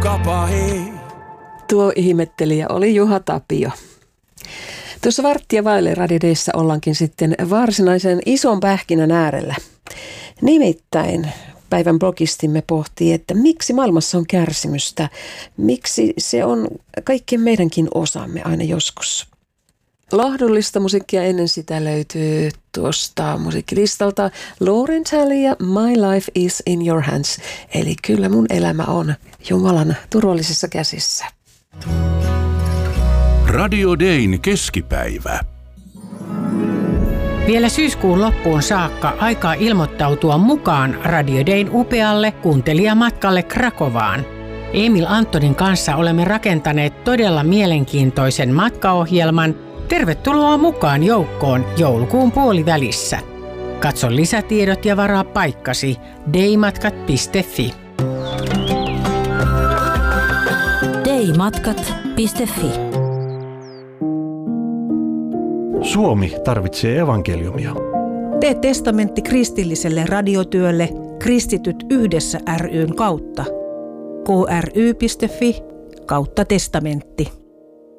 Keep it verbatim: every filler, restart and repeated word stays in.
tapa, hei. Tuo ihmettelijä oli Juha Tapio. Tuossa varttia vaille Radio Dayssä ollaankin sitten varsinaisen ison pähkinän äärellä. Nimittäin päivän blogistimme pohtii, että miksi maailmassa on kärsimystä, miksi se on kaikkien meidänkin osamme aina joskus. Lohdullista musiikkia ennen sitä löytyy tuosta musiikkilistalta Lauren Talley ja My Life is in Your Hands. Eli kyllä mun elämä on Jumalan turvallisissa käsissä. Radio Dayn keskipäivä. Vielä syyskuun loppuun saakka aikaa ilmoittautua mukaan Radio Dayn upealle kuuntelijamatkalle Krakovaan. Emil Antonin kanssa olemme rakentaneet todella mielenkiintoisen matkaohjelman. Tervetuloa mukaan joukkoon joulukuun puolivälissä. Katso lisätiedot ja varaa paikkasi daymatkat piste fi. daymatkat piste fi. Suomi tarvitsee evankeliumia. Tee testamentti kristilliselle radiotyölle Kristityt yhdessä ry:n kautta. k r y piste fi kautta testamentti.